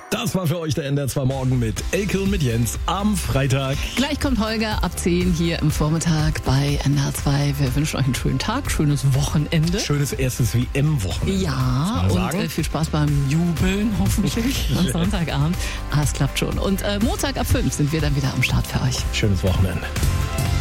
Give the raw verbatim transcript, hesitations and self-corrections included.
Das war für euch der N D R zwei Morgen mit Elke und mit Jens am Freitag. Gleich kommt Holger ab zehn hier im Vormittag bei N D R zwei. Wir wünschen euch einen schönen Tag, schönes Wochenende. Schönes erstes W M-Wochenende. Ja, und äh, viel Spaß beim Jubeln hoffentlich am Sonntagabend. Ah, es klappt schon. Und äh, Montag ab fünf sind wir dann wieder am Start für euch. Schönes Wochenende.